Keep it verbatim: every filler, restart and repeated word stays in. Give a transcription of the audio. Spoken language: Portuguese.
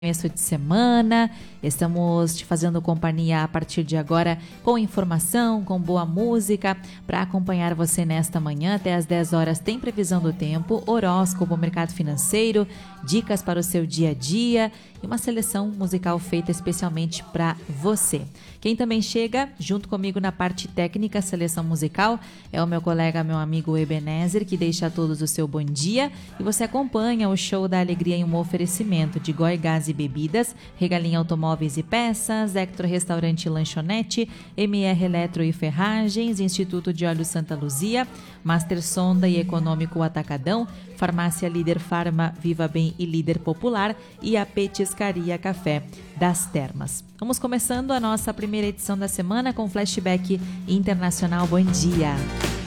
Começo de semana, estamos te fazendo companhia a partir de agora com informação, com boa música, para acompanhar você nesta manhã até às dez horas. Tem previsão do tempo, horóscopo, mercado financeiro, dicas para o seu dia a dia e uma seleção musical feita especialmente para você. Quem também chega junto comigo na parte técnica, seleção musical, é o meu colega, meu amigo Ebenezer, que deixa a todos o seu bom dia, e você acompanha o Show da Alegria em um oferecimento de Goi Gás e Bebidas, Regalinha Automóveis e Peças, Hector Restaurante e Lanchonete, M R Eletro e Ferragens, Instituto de Olhos Santa Luzia, Master Sonda e Econômico Atacadão, Farmácia Líder Farma, Viva Bem e Líder Popular e a Petiscaria Café das Termas. Vamos começando a nossa primeira edição da semana com flashback internacional. Bom dia!